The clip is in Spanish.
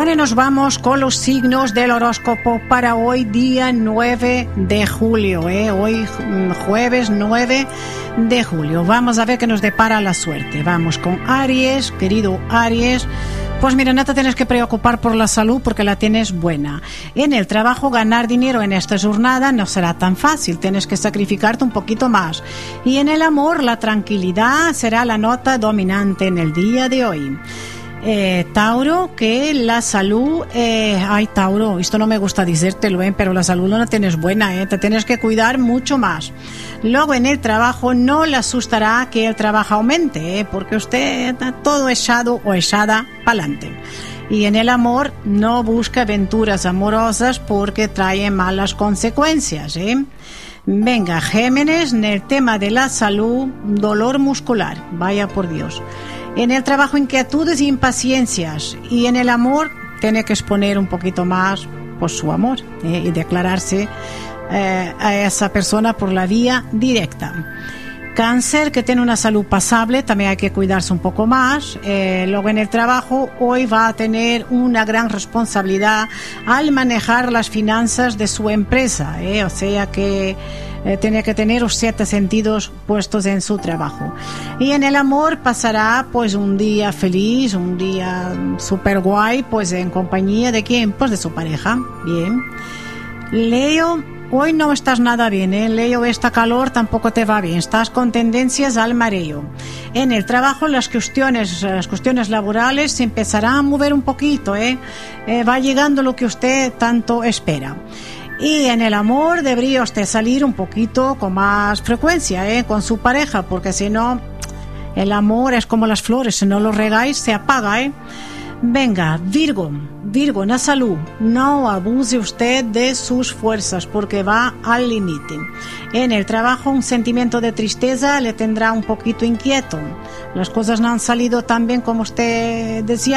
Ahora nos vamos con los signos del horóscopo para hoy, día 9 de julio, hoy jueves 9 de julio. Vamos a ver qué nos depara la suerte. Vamos con Aries, querido Aries. Pues mira, no te tienes que preocupar por la salud porque la tienes buena. En el trabajo, ganar dinero en esta jornada no será tan fácil, tienes que sacrificarte un poquito más. Y en el amor, la tranquilidad será la nota dominante en el día de hoy. Tauro, que la salud, Tauro, esto no me gusta decírtelo, pero la salud no la tienes buena, te tienes que cuidar mucho más. Luego en el trabajo no le asustará que el trabajo aumente, porque usted está todo echado o echada para adelante. Y en el amor no busca aventuras amorosas porque trae malas consecuencias, Venga, Géminis, en el tema de la salud, dolor muscular, vaya por Dios. En el trabajo, inquietudes e impaciencias. Y en el amor, tiene que exponer un poquito más por su amor y declararse a esa persona por la vía directa. Cáncer, que tiene una salud pasable, también hay que cuidarse un poco más. Luego en el trabajo, hoy va a tener una gran responsabilidad al manejar las finanzas de su empresa, o sea que tiene que tener los 7 sentidos puestos en su trabajo. Y en el amor pasará pues un día feliz, un día super guay, pues en compañía de quién, pues de su pareja. Bien. Leo, hoy no estás nada bien, Leo, esta calor tampoco te va bien, estás con tendencias al mareo. En el trabajo las cuestiones laborales se empezarán a mover un poquito, va llegando lo que usted tanto espera. Y en el amor debería usted salir un poquito con más frecuencia, con su pareja, porque si no, el amor es como las flores, si no lo regáis se apaga, Venga, Virgo, en la salud, no abuse usted de sus fuerzas porque va al límite. En el trabajo, un sentimiento de tristeza le tendrá un poquito inquieto. Las cosas no han salido tan bien como usted decía.